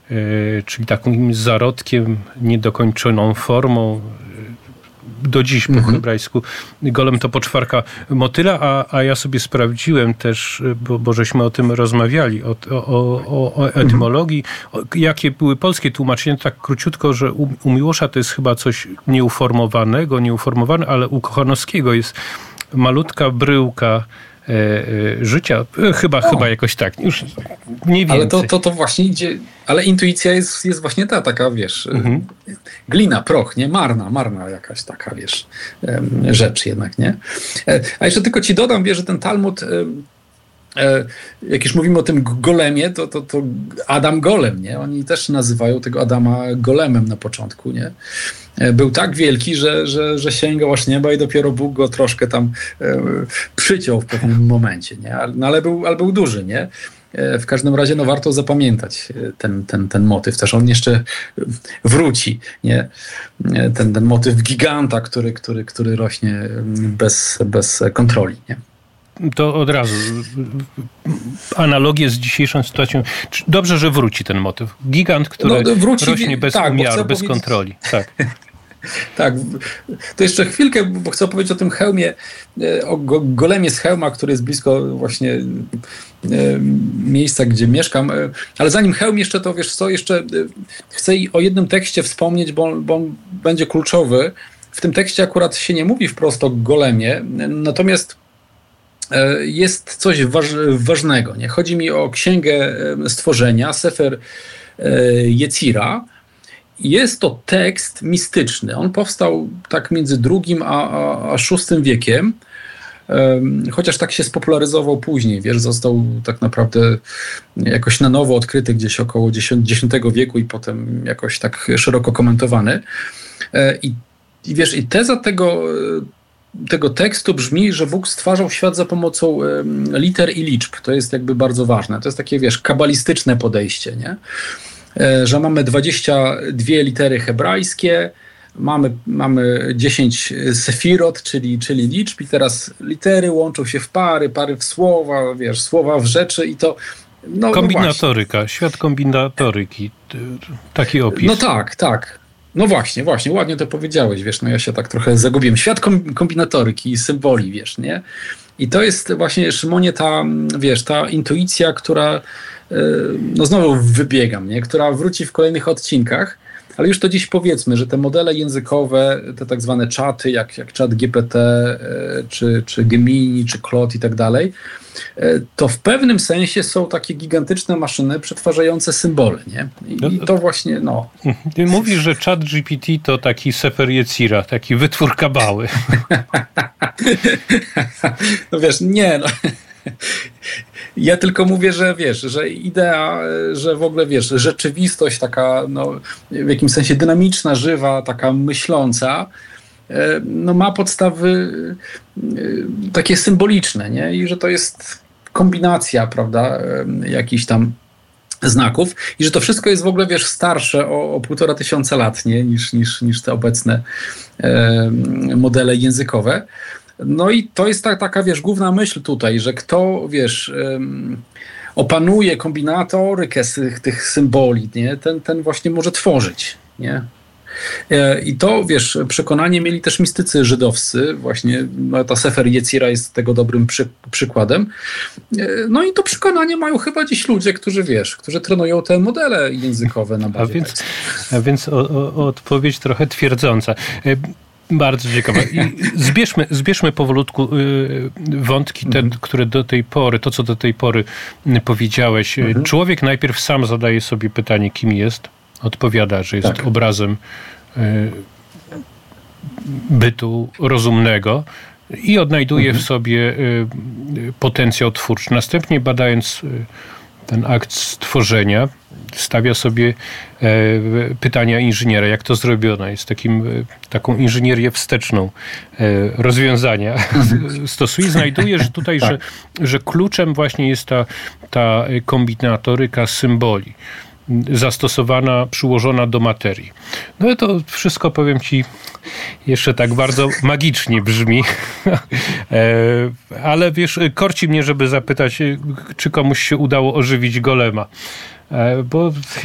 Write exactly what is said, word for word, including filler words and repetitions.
czyli takim zarodkiem, niedokończoną formą. Do dziś po mhm. hebrajsku golem to poczwarka motyla, a, a ja sobie sprawdziłem też, bo, bo żeśmy o tym rozmawiali, o, o, o etymologii, o, jakie były polskie tłumaczenia, tak króciutko, że u, u Miłosza to jest chyba coś nieuformowanego, nieuformowane, ale u Kochanowskiego jest malutka bryłka e, e, życia. E, chyba, chyba jakoś tak. Już nie więcej. Ale to, to, to właśnie idzie... Ale intuicja jest, jest właśnie ta taka, wiesz, mhm. glina, proch, nie? Marna, marna jakaś taka, wiesz, rzecz jednak, nie? A jeszcze tylko ci dodam, wiesz, że ten Talmud, jak już mówimy o tym golemie, to, to, to Adam Golem, nie? Oni też nazywają tego Adama golemem na początku, nie? Był tak wielki, że, że, że sięgał aż nieba i dopiero Bóg go troszkę tam e, przyciął w pewnym momencie, nie? No, ale, był, ale był duży, nie? W każdym razie no, warto zapamiętać ten, ten, ten motyw. Też on jeszcze wróci. Nie? Ten, ten motyw giganta, który, który, który rośnie bez, bez kontroli. Nie? To od razu analogię z dzisiejszą sytuacją. Dobrze, że wróci ten motyw. Gigant, który no, wróci, rośnie bez tak, umiaru, bez kontroli. Tak. Tak, to jeszcze chwilkę, bo chcę opowiedzieć o tym hełmie, o golemie z hełma, który jest blisko właśnie miejsca, gdzie mieszkam. Ale zanim hełm jeszcze, to wiesz co, jeszcze chcę o jednym tekście wspomnieć, bo on, bo on będzie kluczowy. W tym tekście akurat się nie mówi wprost o golemie, natomiast jest coś waż, ważnego. Nie? Chodzi mi o Księgę Stworzenia, Sefer Jecira. Jest to tekst mistyczny. On powstał tak między drugim a, a, a szóstym wiekiem, um, chociaż tak się spopularyzował później. Wiesz, został tak naprawdę jakoś na nowo odkryty gdzieś około dziesiątego wieku i potem jakoś tak szeroko komentowany. E, i, I wiesz, i teza tego, tego tekstu brzmi, że Bóg stwarzał świat za pomocą um, liter i liczb. To jest jakby bardzo ważne. To jest takie, wiesz, kabalistyczne podejście, nie? Że mamy dwadzieścia dwie litery hebrajskie, mamy, mamy dziesięć sefirot, czyli, czyli liczb i teraz litery łączą się w pary, pary w słowa, wiesz, słowa w rzeczy i to... No, kombinatoryka, no świat kombinatoryki, taki opis. No tak, tak. No właśnie, właśnie, ładnie to powiedziałeś, wiesz, no ja się tak trochę zagubiłem. Świat kombinatoryki i symboli, wiesz, nie? I to jest właśnie, Szymonie, ta, wiesz, ta intuicja, która, no znowu wybiegam, nie? Która wróci w kolejnych odcinkach, ale już to dziś powiedzmy, że te modele językowe, te tak zwane czaty, jak, jak czat G P T, czy, czy Gemini, czy Claude i tak dalej, to w pewnym sensie są takie gigantyczne maszyny przetwarzające symbole, nie? I, i to właśnie, no... Ty mówisz, że czat G P T to taki Sefer Jecira, taki wytwór kabały. No wiesz, nie, no... Ja tylko mówię, że wiesz, że idea, że w ogóle wiesz, rzeczywistość taka, no, w jakimś sensie dynamiczna, żywa, taka myśląca, no ma podstawy takie symboliczne, nie? I że to jest kombinacja, prawda, jakichś tam znaków i że to wszystko jest w ogóle, wiesz, starsze o, o półtora tysiąca lat, nie? Niż, niż, niż te obecne e, modele językowe. No i to jest ta, taka, wiesz, główna myśl tutaj, że kto, wiesz, um, opanuje kombinatorykę tych, tych symboli, nie? Ten, ten właśnie może tworzyć, nie? E, I to, wiesz, przekonanie mieli też mistycy żydowscy, właśnie no, ta Sefer Jecira jest tego dobrym przy, przykładem. E, no i to przekonanie mają chyba dziś ludzie, którzy, wiesz, którzy trenują te modele językowe na bazie a więc, a więc o, o, odpowiedź trochę twierdząca. E, Bardzo ciekawe. I zbierzmy, zbierzmy powolutku wątki, te, mhm. które do tej pory, to co do tej pory powiedziałeś. Mhm. Człowiek najpierw sam zadaje sobie pytanie, kim jest. Odpowiada, że jest tak. obrazem bytu rozumnego i odnajduje mhm. w sobie potencjał twórczy. Następnie badając ten akt stworzenia, stawia sobie e, pytania inżyniera, jak to zrobione. Jest takim, e, taką inżynierię wsteczną e, rozwiązania stosuje. Znajduje, że tutaj, tak. że, że kluczem właśnie jest ta, ta kombinatoryka symboli zastosowana, przyłożona do materii. No i to wszystko, powiem ci, jeszcze tak bardzo magicznie brzmi, ale wiesz, korci mnie, żeby zapytać, czy komuś się udało ożywić golema. Bo